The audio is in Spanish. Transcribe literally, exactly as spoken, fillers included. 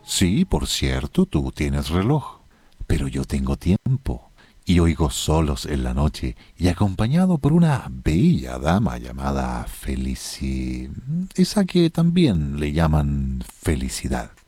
Sí, por cierto, tú tienes reloj, pero yo tengo tiempo y oigo solos en la noche y acompañado por una bella dama llamada Felici... esa que también le llaman felicidad.